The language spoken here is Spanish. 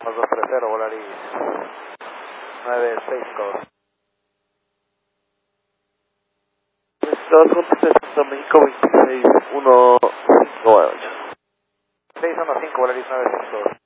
230, Volaris 962. 2.3 México 26 158. 615, Volaris 962.